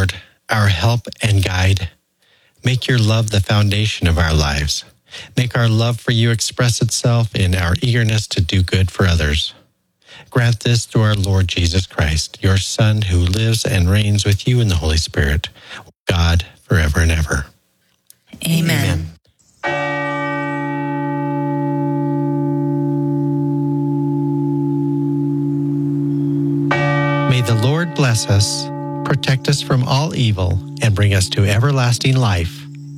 Lord, our help and guide. Make your love the foundation of our lives. Make our love for you express itself in our eagerness to do good for others. Grant this through our Lord Jesus Christ, your Son, who lives and reigns with you in the Holy Spirit, God, forever and ever. Amen. May the Lord bless us, protect us from all evil, and bring us to everlasting life.